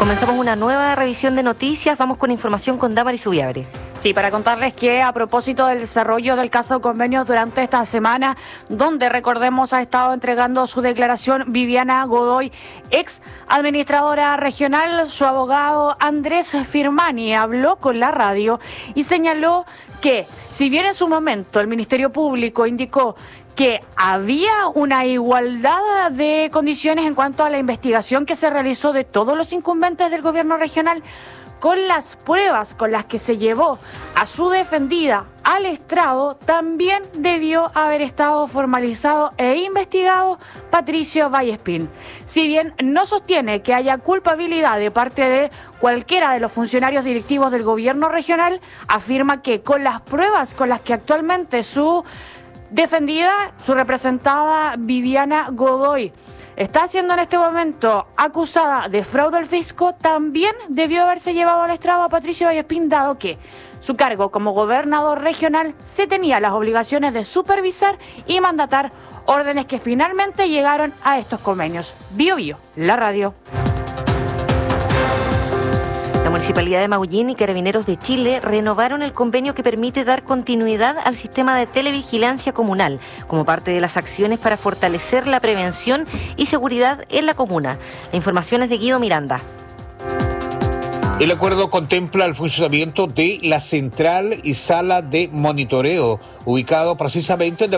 Comenzamos una nueva revisión de noticias. Vamos con información con Damaris Ubiabre. Sí, para contarles que a propósito del desarrollo del caso de convenios durante esta semana, donde recordemos ha estado entregando su declaración Viviana Godoy, ex administradora regional, su abogado Andrés Firmani habló con la radio y señaló que si bien en su momento el Ministerio Público indicó que había una igualdad de condiciones en cuanto a la investigación que se realizó de todos los incumbentes del gobierno regional, con las pruebas con las que se llevó a su defendida al estrado, también debió haber estado formalizado e investigado Patricio Vallespín. Si bien no sostiene que haya culpabilidad de parte de cualquiera de los funcionarios directivos del gobierno regional, afirma que con las pruebas con las que actualmente su defendida, su representada Viviana Godoy, está siendo en este momento acusada de fraude al fisco, también debió haberse llevado al estrado a Patricio Vallespín, dado que su cargo como gobernador regional se tenía las obligaciones de supervisar y mandatar órdenes que finalmente llegaron a estos convenios. Bio Bio, la radio. La Municipalidad de Maullín y Carabineros de Chile renovaron el convenio que permite dar continuidad al sistema de televigilancia comunal como parte de las acciones para fortalecer la prevención y seguridad en la comuna. La información es de Guido Miranda. El acuerdo contempla el funcionamiento de la central y sala de monitoreo, ubicado precisamente en